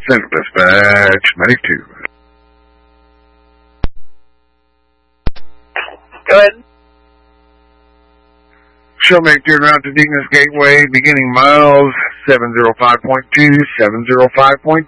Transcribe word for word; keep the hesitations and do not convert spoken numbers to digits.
Central Dispatch, ninety-two. Go ahead. Shall make your route to Deaconess Gateway, beginning miles seven oh five point two, seven oh five point